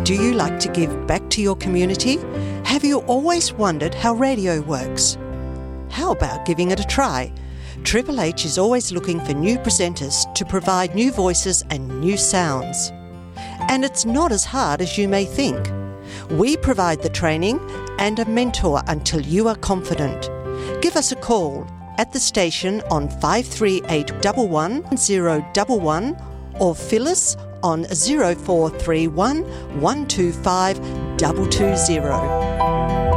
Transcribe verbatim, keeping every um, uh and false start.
Do you like to give back to your community? Have you always wondered how radio works? How about giving it a try? Triple H is always looking for new presenters to provide new voices and new sounds. And it's not as hard as you may think. We provide the training and a mentor until you are confident. Give us a call at the station on five three eight one one zero one one or Phyllis on zero four three one one two five two two zero.